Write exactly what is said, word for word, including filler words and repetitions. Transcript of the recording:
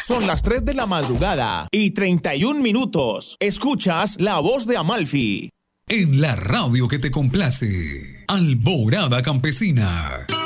Son las tres de la madrugada y treinta y un minutos. Escuchas la voz de Amalfi. En la radio que te complace, Alborada Campesina.